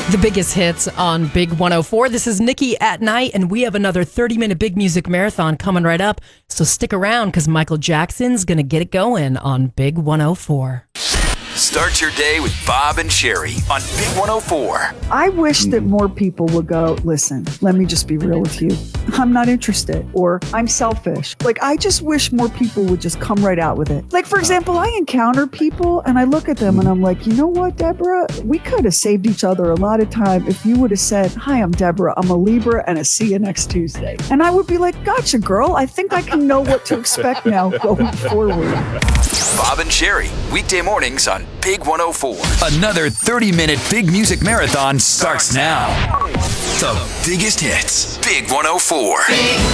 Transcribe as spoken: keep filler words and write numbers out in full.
The biggest hits on Big one oh four. This is Nikki at Night, and we have another thirty-minute Big Music Marathon coming right up. So stick around, because Michael Jackson's going to get it going on Big one oh four. Start your day with Bob and Sherry on Big one oh four. I wish that more people would go, listen, let me just be real with you. I'm not interested, or I'm selfish. Like, I just wish more people would just come right out with it. Like, for example, I encounter people and I look at them and I'm like, you know what, Deborah? We could have saved each other a lot of time if you would have said, hi, I'm Deborah. I'm a Libra and a see you next Tuesday. And I would be like, gotcha, girl. I think I can know what to expect now going forward. Bob and Sherry, weekday mornings on Big one oh four. Another thirty-minute Big Music Marathon starts now. The biggest hits, Big one oh four.